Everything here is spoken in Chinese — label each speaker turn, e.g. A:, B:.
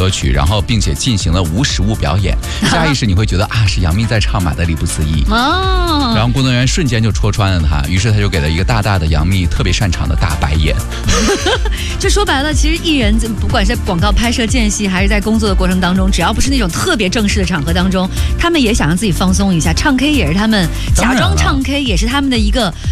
A: 歌曲，然后并且进行了无实物表演，下意识你会觉得啊是杨幂在唱马德里不思议哦，然后工作人员瞬间就戳穿了他，于是他就给了一个大大的杨幂特别擅长的大白眼。
B: 就说白了，其实艺人不管是广告拍摄间隙，还是在工作的过程当中，只要不是那种特别正式的场合当中，他们也想让自己放松一下，唱 K 也是他们假装唱 K，也是他们的一个